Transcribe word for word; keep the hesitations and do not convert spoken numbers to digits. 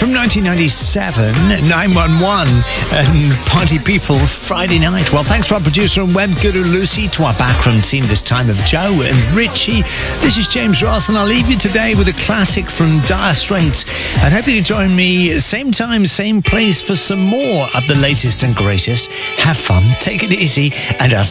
From nineteen ninety-seven, nine one one and Party People Friday Night. Well, thanks to our producer and web guru Lucy, to our backroom team this time of Joe and Richie. This is James Ross, and I'll leave you today with a classic from Dire Straits. And hope you can join me same time, same place for some more of the latest and greatest. Have fun, take it easy, and I'll see